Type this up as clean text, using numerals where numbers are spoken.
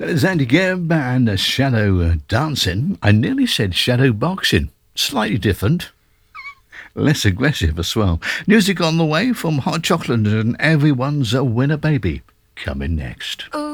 It's Andy Gibb and shadow dancing. I nearly said shadow boxing. Slightly different. Less aggressive as well. Music on the way from Hot Chocolate and Everyone's a Winner Baby. Coming next. Ooh.